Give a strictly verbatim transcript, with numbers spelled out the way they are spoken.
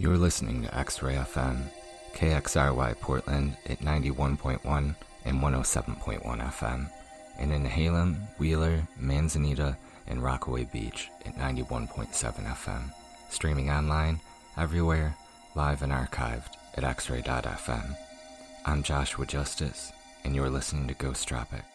You're listening to X-Ray F M, K X R Y Portland at ninety-one point one and one oh seven point one F M, and in Halem, Wheeler, Manzanita, and Rockaway Beach at ninety-one point seven F M. Streaming online, everywhere, live and archived at x ray dot f m. I'm Joshua Justice, and you're listening to Ghost Tropic.